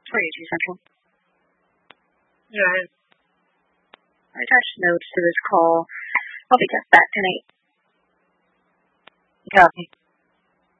42 Central. Yeah. I attached notes to this call. I'll be just back tonight. Copy.